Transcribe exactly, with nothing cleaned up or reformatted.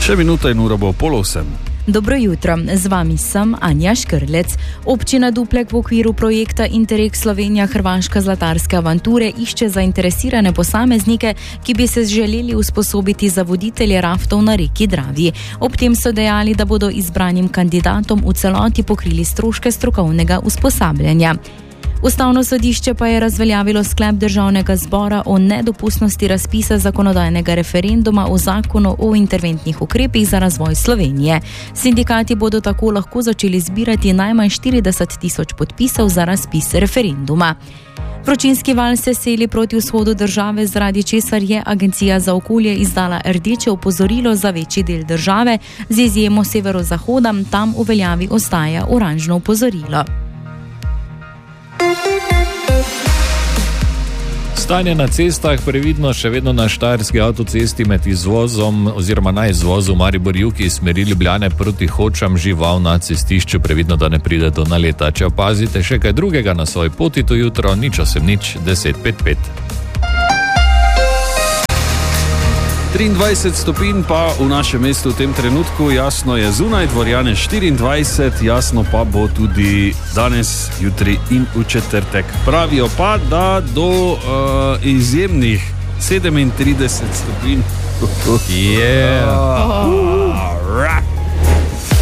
Še minuta in ura bo pol osem. Dobro jutro, z vami sem Anja Škrlec. Občina Duplek v okviru projekta Interreg Slovenija-Hrvaška zlatarske avanture išče zainteresirane posameznike, ki bi se želeli usposobiti za voditelje raftov na reki Dravi. Ob tem so dejali, da bodo izbranim kandidatom v celoti pokrili stroške strokovnega usposabljanja. Ustavno sodišče pa je razveljavilo sklep Državnega zbora o nedopustnosti razpisa zakonodajnega referenduma o zakonu o interventnih ukrepih za razvoj Slovenije. Sindikati bodo tako lahko začeli zbirati najmanj štirideset tisoč podpisov za razpis referenduma. Vročinski val se seli proti vzhodu države, zaradi česar je Agencija za okolje izdala rdeče opozorilo za večji del države, z izjemo severozahoda, tam v veljavi ostaja oranžno opozorilo. Stanje na cestah previdno še vedno na Štajerski avtocesti med izvozom oziroma na izvozu Maribor-Jug iz smeri Ljubljane proti Hočam žival na cestišču. Previdno, da ne pride do naleta. Če opazite še kaj drugega na svoji poti to jutro, nič osem nič deset pet pet. triindvajset stopinj pa v našem mestu v tem trenutku, jasno je zunaj, dvorjane štiriindvajset, jasno pa bo tudi danes, jutri in v četrtek. Pravijo pa, da do uh, izjemnih sedemintrideset stopinj. Yeah. Uh, uh,